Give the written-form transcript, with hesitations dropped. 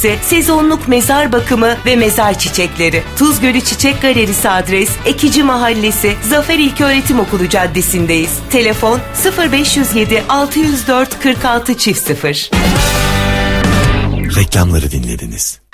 Sezonluk mezar bakımı ve mezar çiçekleri. Tuzgölü Çiçek Galerisi adres Ekici Mahallesi, Zafer İlköğretim Okulu Caddesi'ndeyiz. Telefon 0507 604 46 0. Reklamları dinlediniz.